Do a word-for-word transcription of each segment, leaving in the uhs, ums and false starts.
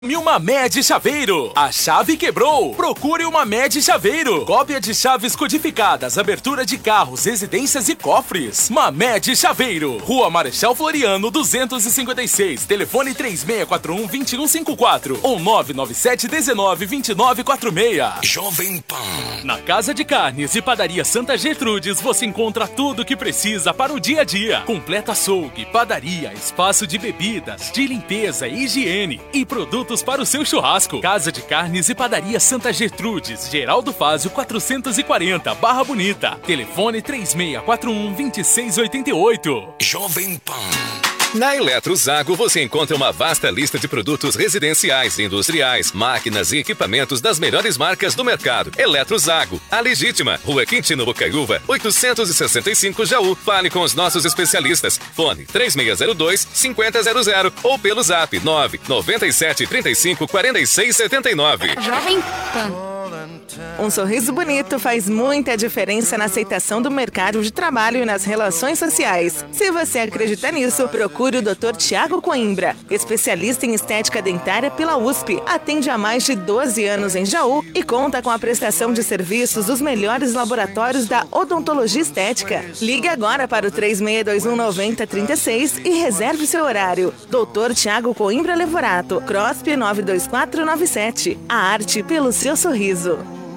Uma Med Chaveiro. A chave quebrou. Procure uma Med Chaveiro. Cópia de chaves codificadas, abertura de carros, residências e cofres. Mamed Chaveiro. Rua Marechal Floriano, duzentos e cinquenta e seis. Telefone três seis quatro um, dois um cinco quatro ou nove nove sete um nove, dois nove quatro seis. Jovem Pan. Na Casa de Carnes e Padaria Santa Gertrudes você encontra tudo o que precisa para o dia a dia. Completa açougue, padaria, espaço de bebidas, de limpeza e higiene e produtos para o seu churrasco. Casa de Carnes e Padaria Santa Gertrudes, Geraldo Fázio quatrocentos e quarenta, Barra Bonita. Telefone três seis quatro um, dois seis oito oito. Jovem Pan. Na Eletrozago você encontra uma vasta lista de produtos residenciais, industriais, máquinas e equipamentos das melhores marcas do mercado. Eletrozago, a legítima, Rua Quintino Bocaiúva, oitocentos e sessenta e cinco, Jaú. Fale com os nossos especialistas. Fone três seis zero dois, cinco zero zero zero ou pelo zap nove nove sete, três cinco, quatro seis sete nove. Jovem Pan. Um sorriso bonito faz muita diferença na aceitação do mercado de trabalho e nas relações sociais. Se você acredita nisso, procure o doutor Tiago Coimbra, especialista em estética dentária pela U S P. Atende há mais de doze anos em Jaú e conta com a prestação de serviços dos melhores laboratórios da odontologia estética. Ligue agora para o três seis dois um, nove zero três seis e reserve seu horário. doutor Tiago Coimbra Levorato, CROSP nove dois quatro nove sete. A arte pelo seu sorriso.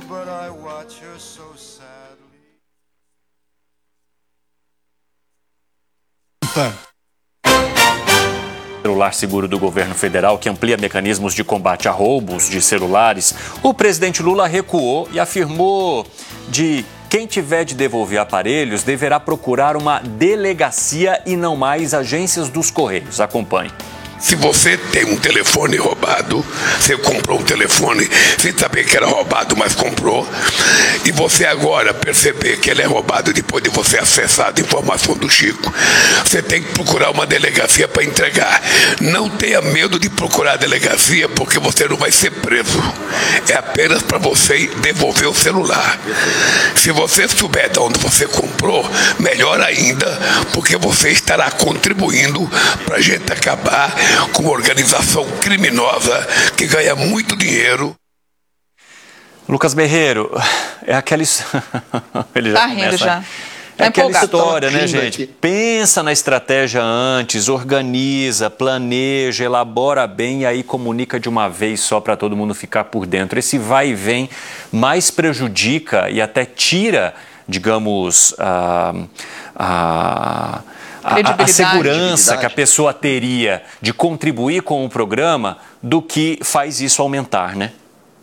Celular seguro do governo federal que amplia mecanismos de combate a roubos de celulares, o presidente Lula recuou e afirmou de quem tiver de devolver aparelhos deverá procurar uma delegacia e não mais agências dos Correios. Acompanhe. Se você tem um telefone roubado, você comprou um telefone sem saber que era roubado, mas comprou, e você agora perceber que ele é roubado depois de você acessar a informação do Chico, você tem que procurar uma delegacia para entregar. Não tenha medo de procurar a delegacia, porque você não vai ser preso. É apenas para você devolver o celular. Se você souber de onde você comprou, melhor ainda, porque você estará contribuindo para a gente acabar com uma organização criminosa que ganha muito dinheiro. Lucas Berreiro, é aquela... Ele já tá rindo começa... já. É aquela história, tá né, gente? Aqui. Pensa na estratégia antes, organiza, planeja, elabora bem e aí comunica de uma vez só para todo mundo ficar por dentro. Esse vai e vem mais prejudica e até tira, digamos, a... a A, a segurança que a pessoa teria de contribuir com o programa do que faz isso aumentar, né?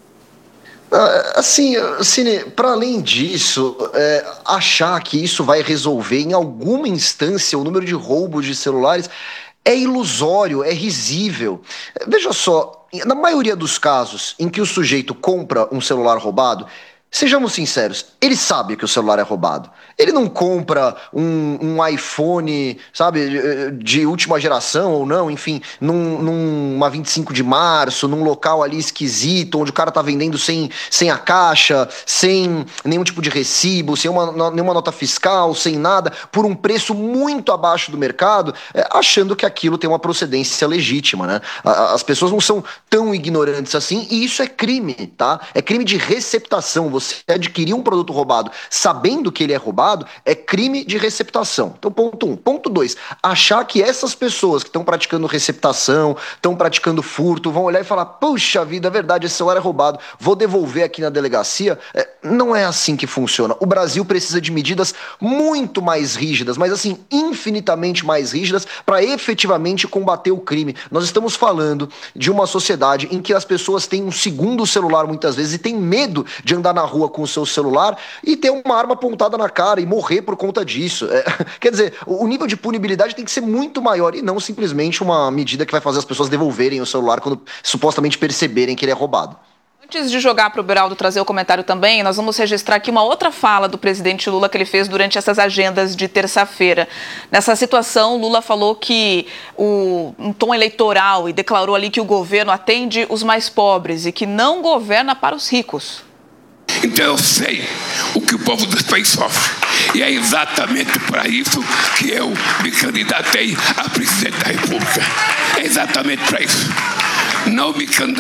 Assim, Cine, para além disso, é, achar que isso vai resolver em alguma instância o número de roubos de celulares é ilusório, é risível. Veja só, na maioria dos casos em que o sujeito compra um celular roubado, sejamos sinceros, ele sabe que o celular é roubado. Ele não compra um, um iPhone, sabe, de última geração ou não, enfim, num, numa vinte e cinco de março, num local ali esquisito, onde o cara tá vendendo sem, sem a caixa, sem nenhum tipo de recibo, sem uma, nenhuma nota fiscal, sem nada, por um preço muito abaixo do mercado, é, achando que aquilo tem uma procedência legítima, né? As pessoas não são tão ignorantes assim, e isso é crime, tá? É crime de receptação. Você adquirir um produto roubado sabendo que ele é roubado é crime de receptação. Então, ponto um. Ponto dois. Achar que essas pessoas que estão praticando receptação, estão praticando furto, vão olhar e falar, puxa vida, é verdade, esse celular é roubado, vou devolver aqui na delegacia. É, não é assim que funciona. O Brasil precisa de medidas muito mais rígidas, mas assim, infinitamente mais rígidas para efetivamente combater o crime. Nós estamos falando de uma sociedade em que as pessoas têm um segundo celular muitas vezes e têm medo de andar na rua com o seu celular e ter uma arma apontada na cara e morrer por conta disso. É, quer dizer, o nível de punibilidade tem que ser muito maior e não simplesmente uma medida que vai fazer as pessoas devolverem o celular quando supostamente perceberem que ele é roubado. Antes de jogar para o Beraldo trazer o comentário também, nós vamos registrar aqui uma outra fala do presidente Lula que ele fez durante essas agendas de terça-feira. Nessa situação, Lula falou que o, um tom eleitoral e declarou ali que o governo atende os mais pobres e que não governa para os ricos. Então eu sei o que o povo desse país sofre. E é exatamente para isso que eu me candidatei a presidente da República. É exatamente para isso. não me candidato.